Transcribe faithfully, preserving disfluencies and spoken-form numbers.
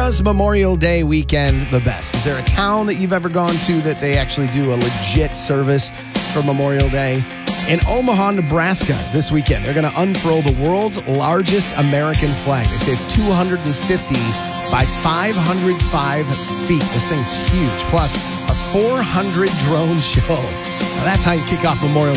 was Memorial Day weekend the best? Is there a town that you've ever gone to that they actually do a legit service for Memorial Day? In Omaha, Nebraska this weekend, they're going to unfurl the world's largest American flag. They say it's two hundred fifty by five hundred five feet. This thing's huge. Plus, a four hundred drone show. Now, that's how you kick off Memorial